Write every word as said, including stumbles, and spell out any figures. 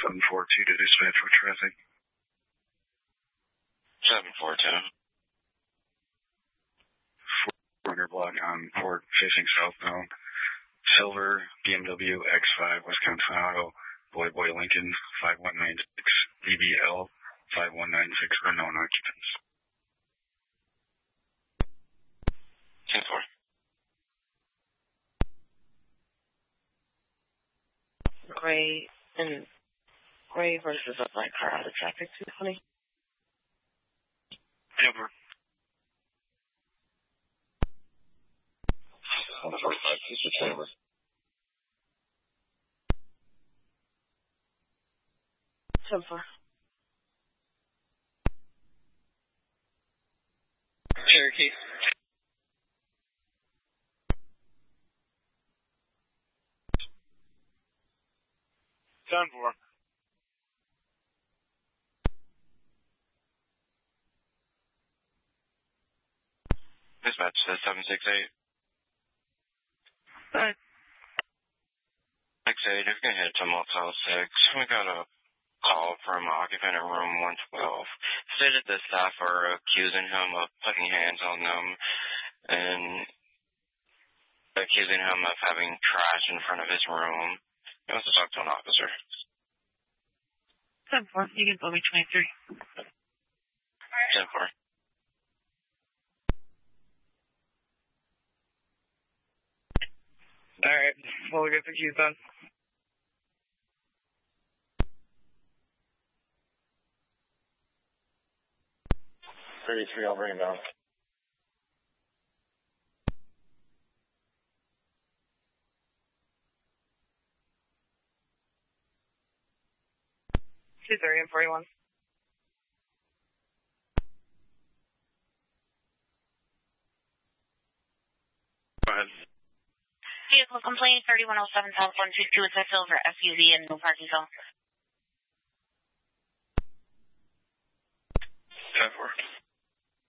seven four two to dispatch with traffic. seven four two. Corner block on Port facing southbound. Silver, B M W X five, Wisconsin Auto, Boy Boy Lincoln, five one nine six, B B L, five one nine six, unknown occupants. ten four. Gray and Gray versus a black car out of traffic, two twenty. Over. one forty-five, Eastern Chamber. ten four. Cherokee. ten four. Dispatch to seven six eight. Alright. six eight, if we can hit to Motel six, we got a call from occupant in room one twelve. Stated the staff are accusing him of putting hands on them and accusing him of having trash in front of his room. He wants to talk to an officer. ten four, you can pull me twenty-three. ten four. Alright, well, we get the keys done. thirty-three, I'll bring him down. two thirty and forty-one. Go ahead. Vehicle complaint thirty-one oh seven South one two two. It's a silver S U V in no parking zone. ten four.